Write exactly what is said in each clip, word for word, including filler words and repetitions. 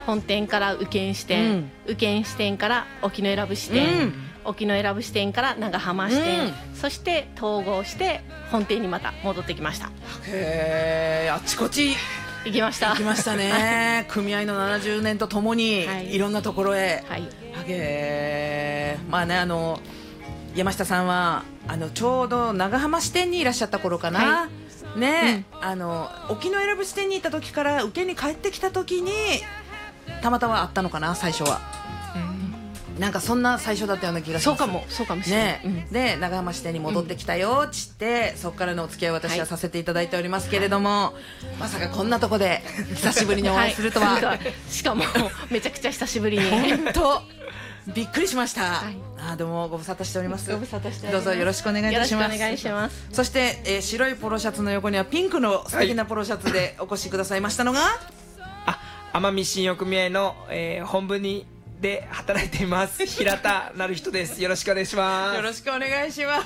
本店から宇検支店、うん、宇検支店から沖永良部支店、うん、沖永良部支店から長浜支店、うん、そして統合して本店にまた戻ってきました。 へー、あっちこっち行きました行きましたね組合のななじゅうねんとともに、はい、いろんなところへ、はい、へー、まあね、あの山下さんはあのちょうど長浜支店にいらっしゃった頃かな、はいね、うん、あの沖永良部支店にいた時から受けに帰ってきた時にたまたまあったのかな、最初は、うん、なんかそんな最初だったような気がします。 そうかもそうかもしれない、ね、 うん、で長浜支店に戻ってきたよっつって、うん、そこからのお付き合いを私はさせていただいておりますけれども、はい、まさかこんなとこで久しぶりにお会いするとは、 はい、しかもめちゃくちゃ久しぶりに本当びっくりしました、はい、あどうもご無沙汰しております。 ご無沙汰しております。 どうぞよろしくお願いいたします。 よろしくお願いします。 そして、えー、白いポロシャツの横にはピンクの素敵なポロシャツでお越しくださいましたのが、 あ、奄美信用組合の、えー、本部にで働いています平田なる人です。よろしくお願いします。 よろしくお願いします。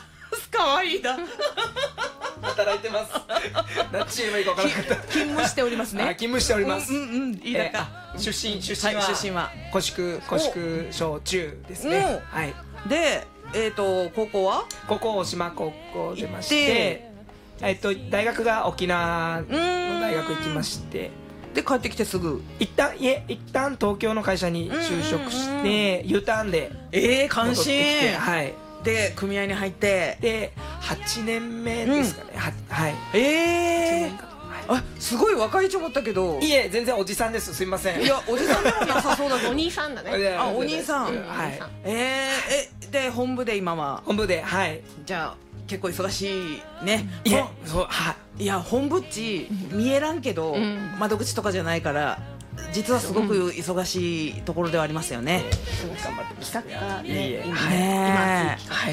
可愛いな働いてます何ち言えばいいか分からなかった勤務しておりますね。 勤務しております。 うんうん、うん、いいだか、 えー、出身出身は、 はい、出身は古宿古宿小中ですね。はい。 で、えっ、ー、と高校はここ大島高校出まして、えっと大学が沖縄の大学行きまして、 で帰ってきてすぐ一旦いえ一旦東京の会社に就職して U ターンでえー、関心、 はい。 で組合に入ってではちねんめですかね、うん、ははいええー、はい、あすごい若いと思ったけど、 いえ全然おじさんです。すいません。 いやおじさんでもなさそうだけどお兄さんだね。 あお兄さん、 うん、はい。 えー、えで本部で今は本部で、はい。 じゃあ結構忙しいね。 いやそうはい。 いや本部っち見えらんけど、うん、窓口とかじゃないから実はすごく忙しいところではありますよね。 頑張ってます。 企画ね、 今ね、 はい。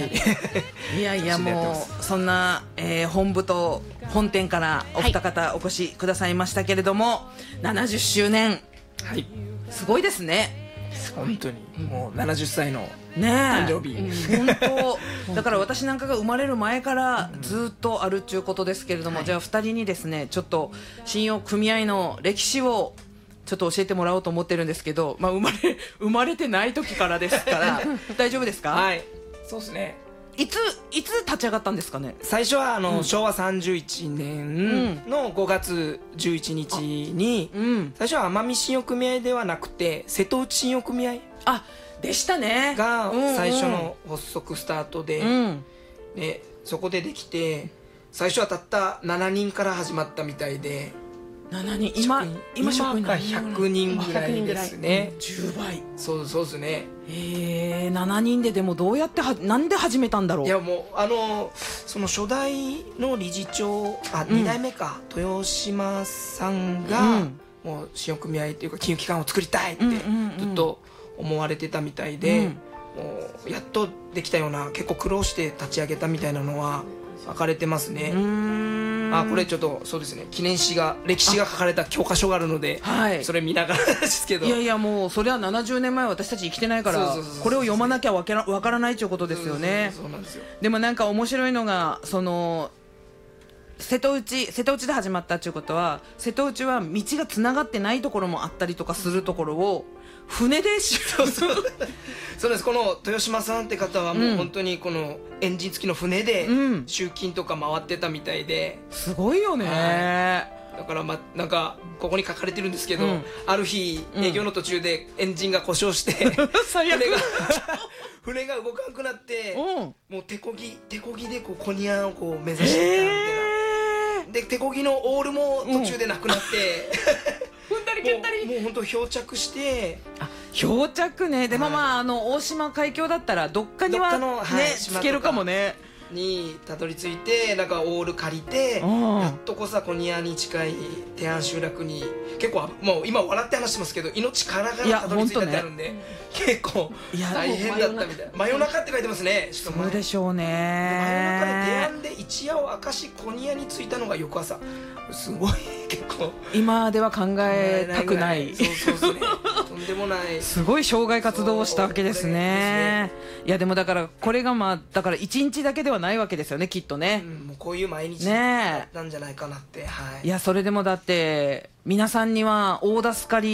いやいやもうそんな、えー、本部と本店からお二方お越しくださいましたけれども、はい、ななじゅっしゅうねん、 はい、 すごいですね。 本当にもうななじゅっさいのね誕生日、 うん、本当だから私なんかが生まれる前からずっとあるっちゅうことですけれども、うん、じゃあふたりにですねちょっと信用組合の歴史をちょっと教えてもらおうと思ってるんですけど、まあ、生まれ生まれてない時からですから大丈夫ですか？ はい、そうですね。 いついつ立ち上がったんですかね？ 最初はあの、うん、しょうわさんじゅういちねんのごがつじゅういちにちに、うん、最初は奄美信用組合ではなくて瀬戸内信用組合あでしたねが最初の発足スタートで、うんうん、でそこでできて最初はたったしちにんから始まったみたいで、 しちにん今今職員がひゃくにんぐらいですね。 じゅうばい。 そうそうですね。 えー、しちにんででもどうやってはなんで始めたんだろう。 いやもうあのその初代の理事長あ、うん、にだいめか豊島さんが、うん、もう信用組合というか金融機関を作りたいってずっと思われてたみたいで、うん、もうやっとできたような結構苦労して立ち上げたみたいなのは書かれてますね。うーんあこれちょっとそうですね記念誌が歴史が書かれた教科書があるので、はい、それ見ながらですけど、 いやいやもうそれはななじゅうねんまえ私たち生きてないからこれを読まなきゃわけらわからないということですよね。 そうなんですよ。 でもなんか面白いのがその瀬戸内瀬戸内で始まったということは瀬戸内は道がつながってないところもあったりとかするところを船でそうそうそうです。この豊島さんって方はもう本当にこのエンジン付きの船で集金とか回ってたみたいで、 うん、すごいよね、はい、 だからまなんかここに書かれてるんですけど、うん、ある日営業の途中でエンジンが故障して、うん、 最悪船が船が動かなくなって、うん、もう手こぎ手こぎでこうコニャンをこう目指してたみたいな、えー、で手こぎのオールも途中でなくなって、 踏んだり蹴ったりもう本当漂着してあ漂着ね。でもまあ、はい、あの大島海峡だったらどっかにはね、はい、つけるかもねにたどり着いてなんかオール借りてやっとこさコニアに近い提案集落に結構もう今笑って話してますけど命からがらたどり着いたってあるんで、ね、結構大変だったみたいな。真夜中って書いてますね。しかもそうでしょうね。 真夜中で提案で一夜を明かしコニアに着いたのが翌朝すごい結構今では考えたくない。 そうそうそうねとんでもないすごい障害活動をしたわけですね。いやでもだからこれがまあだから一日だけではないわけですよねきっとね、 うん、もうこういう毎日だったんじゃないかなって、ねはい、 いやそれでもだって皆さんには大助かり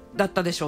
だったでしょう